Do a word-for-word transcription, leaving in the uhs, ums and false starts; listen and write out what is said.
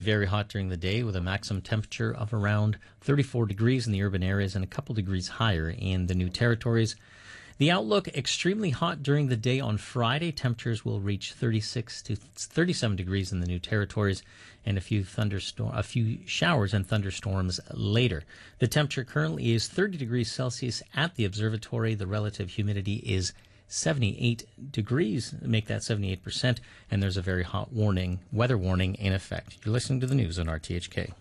Very hot during the day with a maximum temperature of around thirty-four degrees in the urban areas and a couple degrees higher in the New Territories. The outlook, extremely hot during the day on Friday. Temperatures will reach thirty-six to thirty-seven degrees in the New Territories and a few thunderstorm, a few showers and thunderstorms later. The temperature currently is thirty degrees Celsius at the observatory. The relative humidity is seventy-eight degrees, make that seventy-eight percent, and there's a very hot warning, weather warning in effect. You're listening to the news on R T H K.